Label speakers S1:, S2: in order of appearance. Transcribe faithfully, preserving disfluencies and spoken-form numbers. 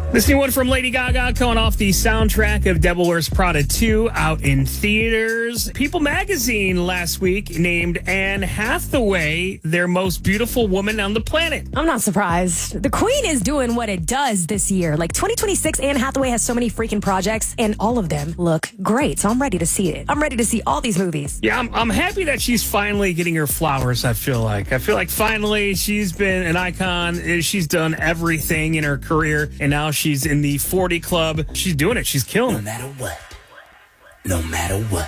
S1: This new one from Lady Gaga coming off the soundtrack of Devil Wears Prada two out in theaters. People magazine last week named Anne Hathaway their most beautiful woman on the planet.
S2: I'm not surprised. The Queen is doing what it does this year. Like twenty twenty-six, Anne Hathaway has so many freaking projects, and all of them look great. So I'm ready to see it. I'm ready to see all these movies.
S1: Yeah, I'm, I'm happy that she's finally getting her flowers, I feel like. I feel like finally she's been an icon. She's done everything in her career, and now she's in the forty club. She's doing it. She's killing it.
S3: No matter what. No matter what.